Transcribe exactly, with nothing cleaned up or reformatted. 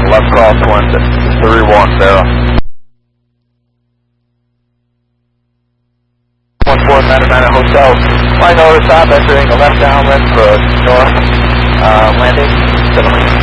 left crosswind, three one zero. one four Matamana Hotel, flying over the top, entering the left downwind for north uh, landing, seven